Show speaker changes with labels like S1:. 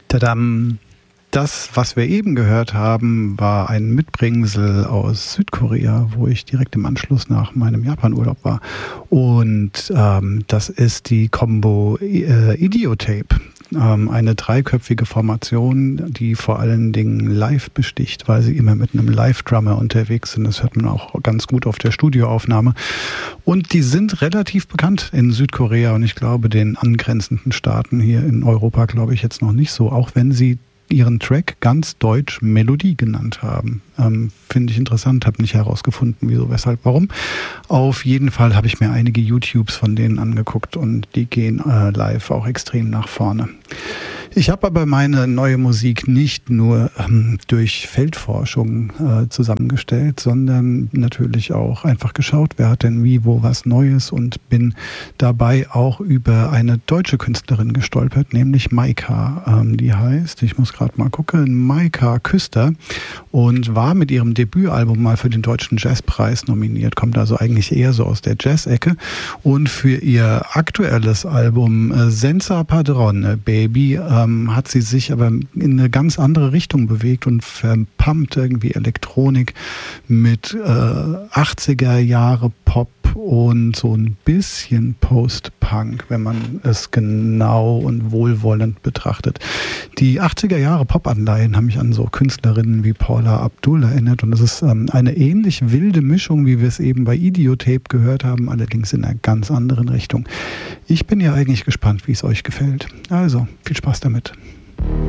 S1: Tadam! Das, was wir eben gehört haben, war ein Mitbringsel aus Südkorea, wo ich direkt im Anschluss nach meinem Japan-Urlaub war. Und das ist die Combo Idiotape. Eine dreiköpfige Formation, die vor allen Dingen live besticht, weil sie immer mit einem Live-Drummer unterwegs sind. Das hört man auch ganz gut auf der Studioaufnahme. Und die sind relativ bekannt in Südkorea und ich glaube, den angrenzenden Staaten hier in Europa glaube ich jetzt noch nicht so, auch wenn sie ihren Track ganz deutsch Melodie genannt haben. Finde ich interessant, habe nicht herausgefunden, wieso, weshalb, warum. Auf jeden Fall habe ich mir einige YouTubes von denen angeguckt und die gehen live auch extrem nach vorne. Ich habe aber meine neue Musik nicht nur durch Feldforschung zusammengestellt, sondern natürlich auch einfach geschaut, wer hat denn wie, wo was Neues und bin dabei auch über eine deutsche Künstlerin gestolpert, nämlich Maika. Die heißt, ich muss gerade mal gucken, Maika Küster und war mit ihrem Debütalbum mal für den Deutschen Jazzpreis nominiert, kommt also eigentlich eher so aus der Jazz-Ecke und für ihr aktuelles Album Senza Padrone Baby hat sie sich aber in eine ganz andere Richtung bewegt und verpammt irgendwie Elektronik mit 80er Jahre Pop und so ein bisschen Post-Punk, wenn man es genau und wohlwollend betrachtet. Die 80er Jahre Pop-Anleihen haben mich an so Künstlerinnen wie Paula Abdul erinnert und es ist eine ähnlich wilde Mischung, wie wir es eben bei Idiotape gehört haben, allerdings in einer ganz anderen Richtung. Ich bin ja eigentlich gespannt, wie es euch gefällt. Also, viel Spaß damit.